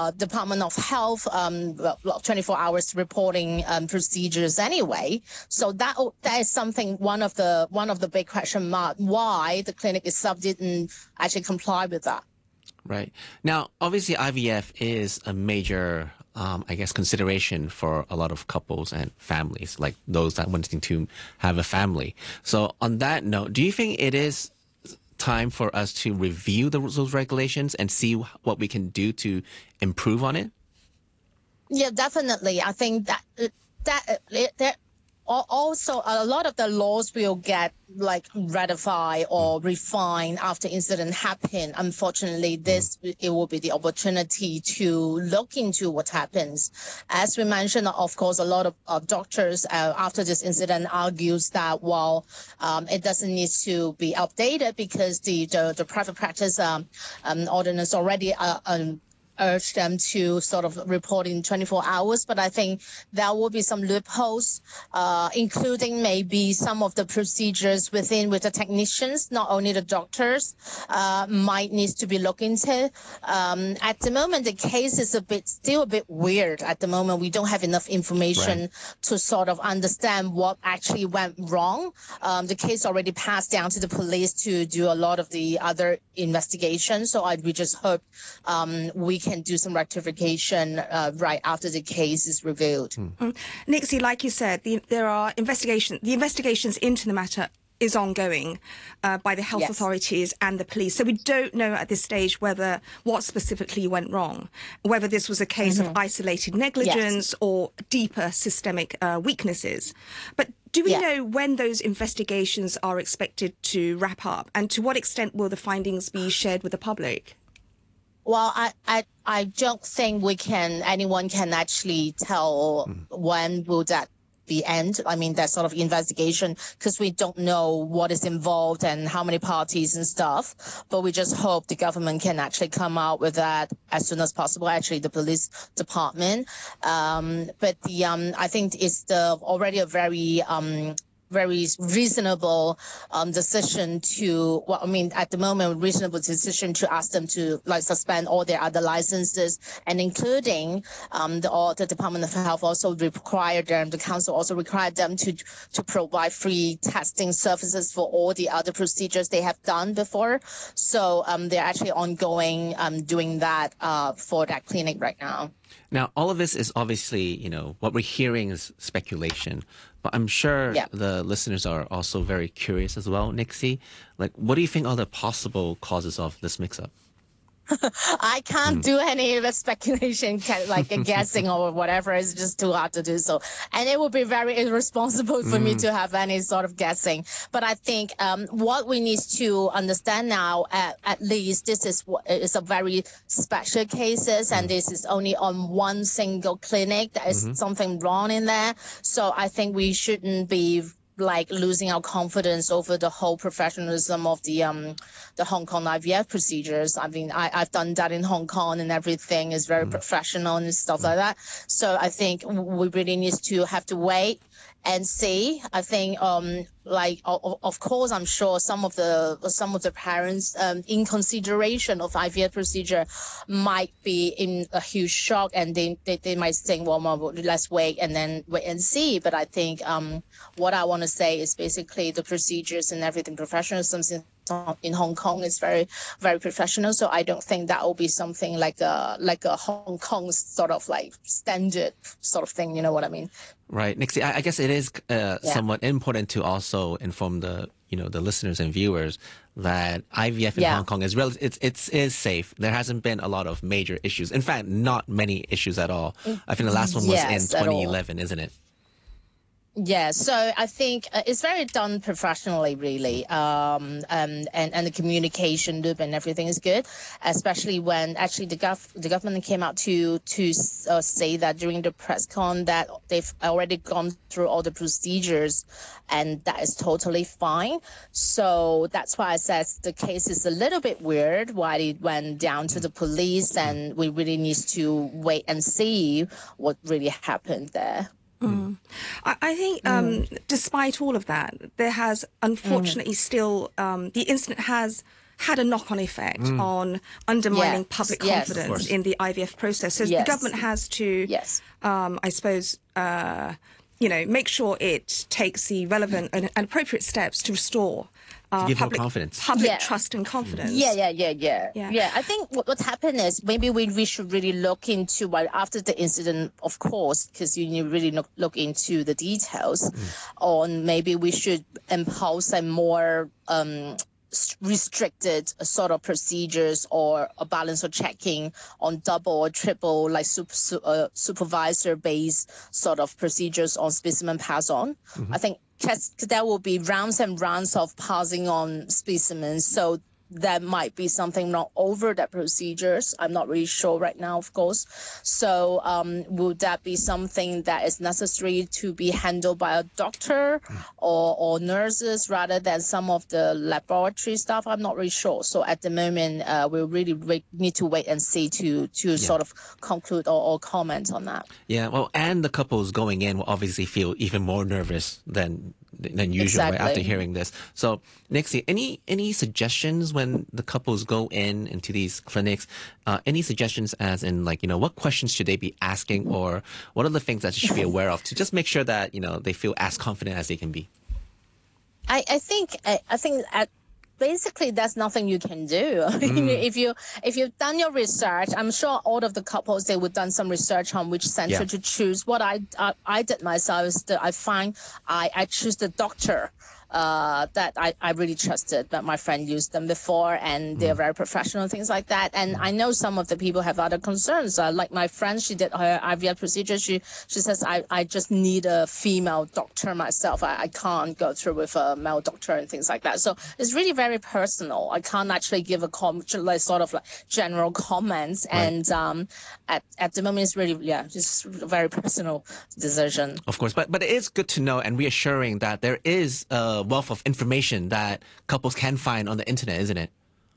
Department of Health 24 hours reporting procedures anyway. So that is something, one of the big question mark, why the clinic itself didn't actually comply with that. Right. Now, obviously, IVF is a major, I guess, consideration for a lot of couples and families, like those that wanting to have a family. So on that note, do you think it is time for us to review those regulations and see what we can do to improve on it? Yeah, definitely. I think that also a lot of the laws will get like ratified or refined after incident happen. Unfortunately, it will be the opportunity to look into what happens. As we mentioned, of course, a lot of doctors after this incident argues that it doesn't need to be updated because the private practice ordinance already urge them to sort of report in 24 hours. But I think there will be some loopholes, including maybe some of the procedures with the technicians, not only the doctors, might need to be looked into. At the moment, the case is still a bit weird. At the moment, we don't have enough information to sort of understand what actually went wrong. The case already passed down to the police to do a lot of the other investigations. So we just hope we can do some rectification right after the case is revealed. Nixie, like you said, there are investigations into the matter is ongoing by the health authorities and the police. So we don't know at this stage what specifically went wrong, whether this was a case of isolated negligence or deeper systemic weaknesses. But do we know when those investigations are expected to wrap up, and to what extent will the findings be shared with the public? Well, I don't think anyone can actually tell when will that be end. I mean, that sort of investigation, because we don't know what is involved and how many parties and stuff. But we just hope the government can actually come out with that as soon as possible. Actually, the police department. But I think it's already a very reasonable decision to, at the moment, reasonable decision to ask them to suspend all their other licenses, and including the Department of Health also required them, the council also required them to provide free testing services for all the other procedures they have done before. So they're actually ongoing doing that for that clinic right now. Now, all of this is obviously, what we're hearing is speculation, but I'm sure the listeners are also very curious as well, Nixie. What do you think are the possible causes of this mix-up? I can't do any speculation, like guessing or whatever. It's just too hard to do so. And it would be very irresponsible for me to have any sort of guessing. But I think what we need to understand now, at least this is a very special cases, and this is only on one single clinic. There is something wrong in there. So I think we shouldn't be losing our confidence over the whole professionalism of the Hong Kong IVF procedures. I mean, I've done that in Hong Kong, and everything is very professional and stuff like that. So I think we really need to have to wait and see. I think, of course, I'm sure some of the parents, in consideration of IVF procedure, might be in a huge shock, and they might think, well, let's wait and see. But I think what I want to say is basically the procedures and everything, professionalism in Hong Kong is very, very professional. So I don't think that will be something like a Hong Kong sort of standard sort of thing. You know what I mean? Right. Nixie, I guess it is somewhat important to also inform the listeners and viewers that IVF in Hong Kong is safe. There hasn't been a lot of major issues. In fact, not many issues at all. I think the last one was in 2011, isn't it? Yeah, so I think it's very done professionally, really, and the communication loop and everything is good, especially when actually the government came out to say that during the press con that they've already gone through all the procedures, and that is totally fine. So that's why I said the case is a little bit weird, why it went down to the police, and we really need to wait and see what really happened there. I think despite all of that, there has unfortunately still the incident has had a knock-on effect on undermining public confidence in the IVF process. So the government has to, I suppose, make sure it takes the relevant and appropriate steps to restore public trust and confidence. Yeah. I think what happened is maybe we should really look into, after the incident, of course, because you really look into the details on maybe we should impose a more restricted sort of procedures or a balance or checking on double or triple like supervisor based sort of procedures on specimen pass on. I think there will be rounds and rounds of passing on specimens, so that might be something not over the procedures. I'm not really sure right now, of course. So would that be something that is necessary to be handled by a doctor or nurses rather than some of the laboratory staff? I'm not really sure. So at the moment, we really need to wait and see to sort of conclude or comment on that. Yeah, well, and the couples going in will obviously feel even more nervous than usual right, after hearing this. So, Nixie, any suggestions when the couples go into these clinics? Any suggestions as in what questions should they be asking, or what are the things that they should be aware of to just make sure that they feel as confident as they can be? I think basically there's nothing you can do. If you've done your research, I'm sure all of the couples, they would done some research on which center to choose. What I did myself is that I choose the doctor that I really trusted, that my friend used them before, and they're very professional, things like that. And I know some of the people have other concerns. Like my friend, she did her IVF procedure. She says, I just need a female doctor myself. I can't go through with a male doctor and things like that. So it's really very personal. I can't actually give a general comments. Right. And at the moment, it's really, just a very personal decision. Of course, but it is good to know and reassuring that there is wealth of information that couples can find on the internet, isn't it?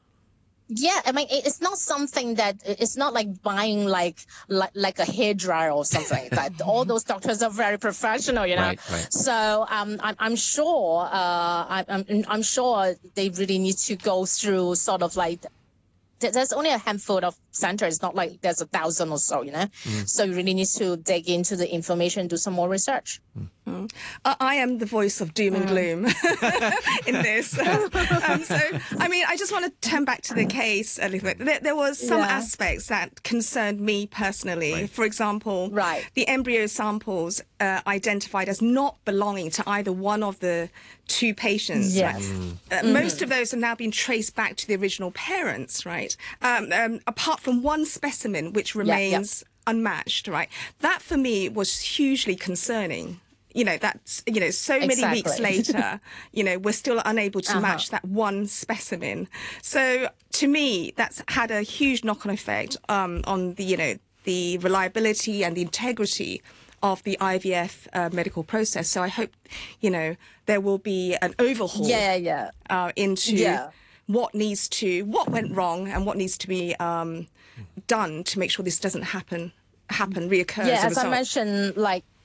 Yeah, I mean, it's not something that it's not like buying like a hairdryer or something. That all those doctors are very professional, Right. So I'm sure I'm sure they really need to go through sort of like. There's only a handful of centers, not like there's 1,000 or so, So you really need to dig into the information, do some more research. I am the voice of doom and gloom in this. So, I mean, I just want to turn back to the case a little bit. There was some aspects that concerned me personally. Right. For example, the embryo samples identified as not belonging to either one of the two patients. Yes. Most of those have now been traced back to the original parents, right? Apart from one specimen, which remains unmatched, right? That for me was hugely concerning. That's, so many weeks later, we're still unable to match that one specimen. So to me, that's had a huge knock-on effect on the reliability and the integrity of the IVF medical process. So I hope, there will be an overhaul into what went wrong and what needs to be done to make sure this doesn't reoccur. Yeah, as I mentioned,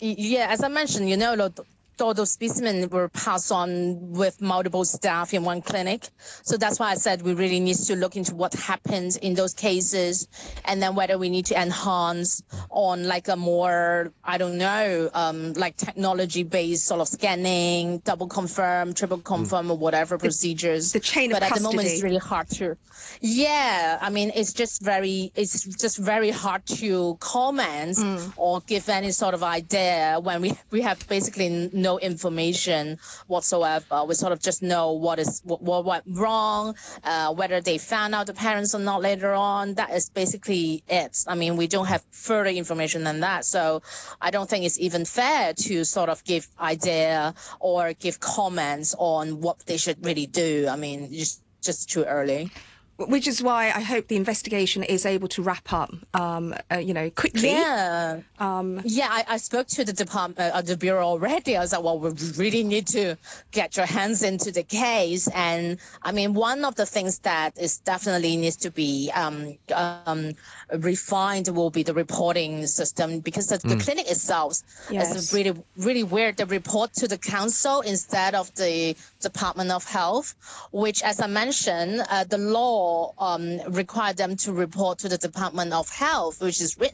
all those specimens were passed on with multiple staff in one clinic. So that's why I said we really need to look into what happened in those cases, and then whether we need to enhance on like a more, like technology-based sort of scanning, double confirm, triple confirm, or whatever procedures. The chain of custody. But at the moment, it's really hard to. Yeah, I mean, it's just very hard to comment or give any sort of idea when we have basically no information whatsoever. We sort of just know what went wrong, whether they found out the parents or not later on. That is basically it. I mean, we don't have further information than that. So I don't think it's even fair to sort of give idea or give comments on what they should really do. I mean, just too early. Which is why I hope the investigation is able to wrap up, quickly. Yeah. I spoke to the department, the bureau already. I was like, well, we really need to get your hands into the case. And I mean, one of the things that is definitely needs to be refined will be the reporting system, because the clinic itself is really, really weird. They report to the council instead of the Department of Health, which, as I mentioned, the law require them to report to the Department of Health, which is written